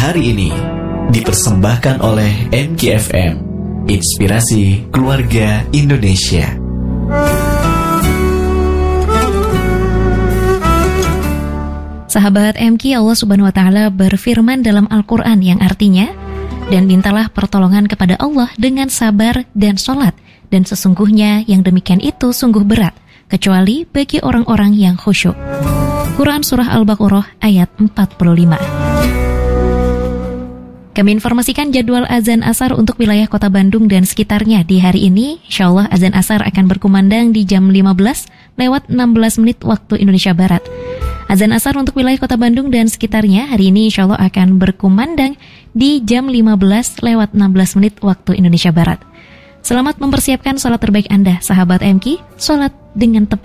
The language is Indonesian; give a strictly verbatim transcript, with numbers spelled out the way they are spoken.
hari ini dipersembahkan oleh M K F M, Inspirasi Keluarga Indonesia. Sahabat M K, Allah Subhanahu wa Ta'ala berfirman dalam Al-Quran yang artinya, dan mintalah pertolongan kepada Allah dengan sabar dan sholat, dan sesungguhnya yang demikian itu sungguh berat, kecuali bagi orang-orang yang khusyuk. Quran Surah Al-Baqarah ayat empat puluh lima. Kami informasikan jadwal azan asar untuk wilayah Kota Bandung dan sekitarnya di hari ini. Insyaallah azan asar akan berkumandang di jam lima belas lewat enam belas menit waktu Indonesia Barat. Azan asar untuk wilayah Kota Bandung dan sekitarnya hari ini insyaallah akan berkumandang di jam lima belas lewat enam belas menit waktu Indonesia Barat. Selamat mempersiapkan salat terbaik Anda, sahabat M K. Salat dengan tepat.